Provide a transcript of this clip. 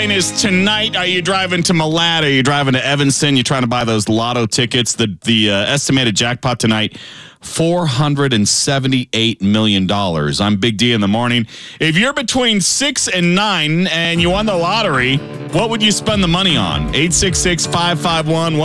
playing is tonight. Are you driving to Malad? Are you driving to Evanston? You're trying to buy those lotto tickets. The estimated jackpot tonight, $478 million. I'm Big D in the morning. If you're between 6 and 9 and you won the lottery, what would you spend the money on? 866-551